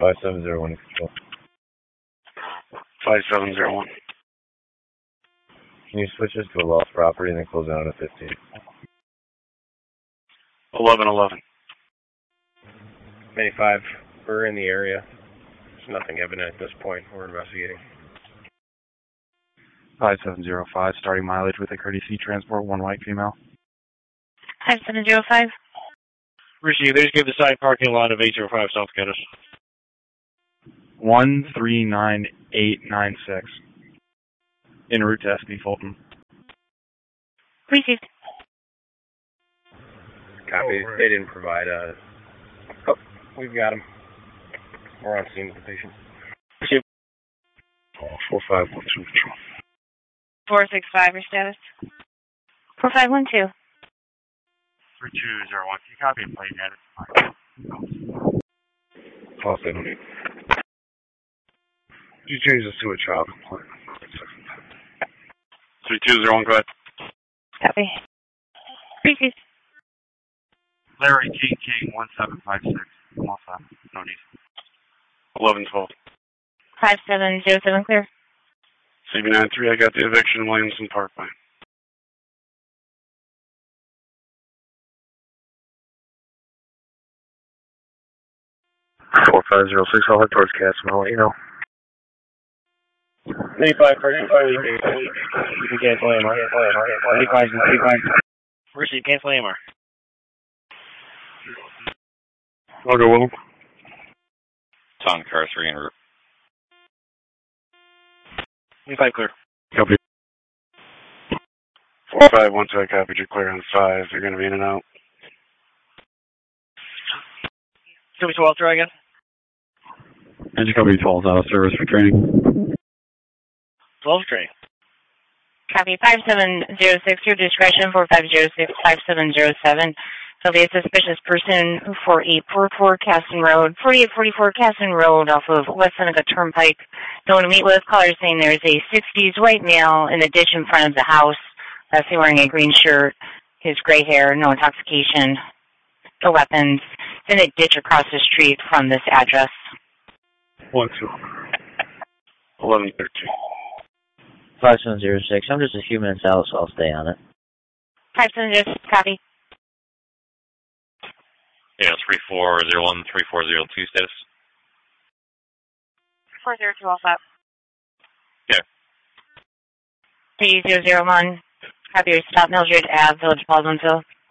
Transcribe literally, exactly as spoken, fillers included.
five seven zero one control. five seven zero one. Can you switch us to a lost property and then close down at fifteen? eleven eleven. May five, we're in the area. There's nothing evident at this point. We're investigating. five seven zero five, starting mileage with a courtesy transport, one white female. five seven zero five. Receive, they just gave the side parking lot of eight zero five South Geddes. one three nine eight nine six. En route to S B Fulton. Received. Copy. Oh, They didn't provide a... Oh, we've got him. We're on scene with the patient. Receive. four five one two control. four six five, your status? four five one two. three two zero one, can you copy and play net? False enemy. You change this to a child complaint. three two zero one, go ahead. Copy. Received. Larry King King one seven five six. I'm all set. No need. eleven twelve. five seven zero seven, clear. C B nine three, I got the eviction in Williamson Parkway. four five zero six, I'll head towards Castle. I'll let you know. eighty-five, eighty-five, you can cancel him. I'll cancel him. I'll cancel him. eighty-five, eighty-five. Receive, cancel A M R. I'll go with him. Ton car three en route. eighty-five, clear. Copy. four five one two, I copied you clear on five. You're going to be in and out. Can we twelve try again? Engine Company twelve is out of service for training. twelve train. Copy. five seven zero six, your discretion, four five zero six, five seven zero seven. There'll be a suspicious person, forty-eight forty-four Caston Road, forty-eight forty-four Caston Road off of West Seneca Turnpike. Don't want to meet with caller saying there's a sixties white male in the ditch in front of the house. That's he wearing a green shirt, his gray hair, no intoxication, no weapons. It's in a ditch across the street from this address. one two. eleven thirteen. five seven zero six. I'm just a few minutes out, so I'll stay on it. five seven zero six, copy. Yeah, three four zero one, three four zero two status. four zero two, all set. Yeah. three zero zero one, copy your stop, Mildred Ave, Village Baldwinville.